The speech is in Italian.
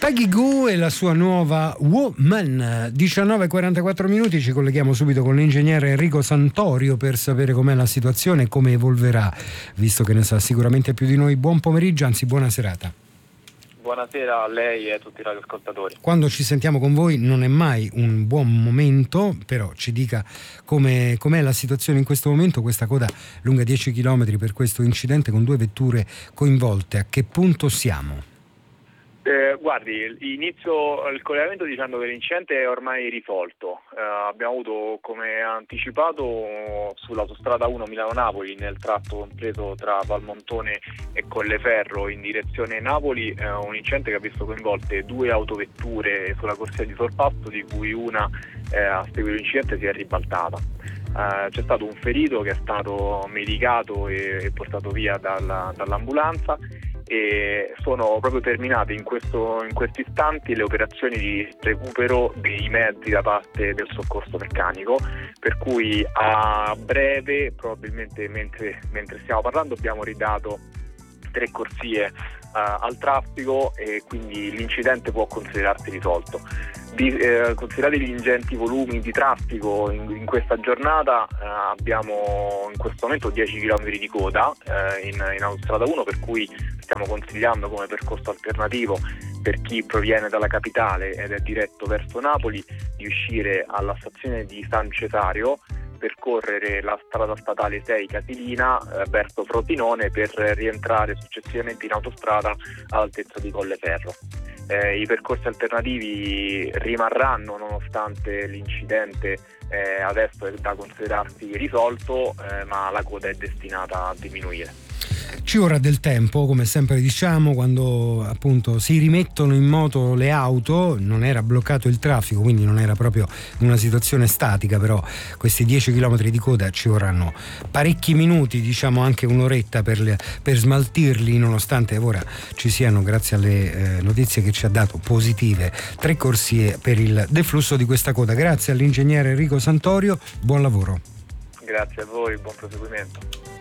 Peggy Gou e la sua nuova Woman. 19:44 minuti, ci colleghiamo subito con l'ingegnere Enrico Santorio per sapere com'è la situazione e come evolverà, visto che ne sa sicuramente più di noi. Buon pomeriggio, anzi buona serata. Buonasera a lei e a tutti i radioascoltatori. Quando ci sentiamo con voi non è mai un buon momento, però ci dica com'è la situazione in questo momento, questa coda lunga 10 km per questo incidente con 2 vetture coinvolte. A che punto siamo? Guardi, il collegamento dicendo che l'incidente è ormai risolto. Abbiamo avuto, come anticipato, sull'autostrada 1 Milano-Napoli, nel tratto compreso tra Valmontone e Colleferro in direzione Napoli, un incidente che ha visto coinvolte 2 autovetture sulla corsia di sorpasso, di cui una a seguito dell'incidente si è ribaltata. C'è stato un ferito che è stato medicato e portato via dall'ambulanza, e sono proprio terminate in questi istanti le operazioni di recupero dei mezzi da parte del soccorso meccanico, per cui a breve, probabilmente mentre stiamo parlando, abbiamo ridato 3 corsie al traffico e quindi l'incidente può considerarsi risolto. Considerati gli ingenti volumi di traffico in questa giornata, abbiamo in questo momento 10 km di coda in autostrada 1, per cui stiamo consigliando come percorso alternativo per chi proviene dalla capitale ed è diretto verso Napoli di uscire alla stazione di San Cesario, percorrere la strada statale 6 Casilina verso Frosinone per rientrare successivamente in autostrada all'altezza di Colleferro. I percorsi alternativi rimarranno nonostante l'incidente adesso è da considerarsi risolto, ma la coda è destinata a diminuire. Ci vorrà del tempo, come sempre diciamo, quando appunto si rimettono in moto le auto. Non era bloccato il traffico, quindi non era proprio una situazione statica, però questi 10 km di coda ci vorranno parecchi minuti, diciamo anche un'oretta per smaltirli, nonostante ora ci siano, grazie alle notizie che ci ha dato positive, 3 corsie per il deflusso di questa coda. Grazie all'ingegnere Enrico Santorio, buon lavoro. Grazie a voi, buon proseguimento.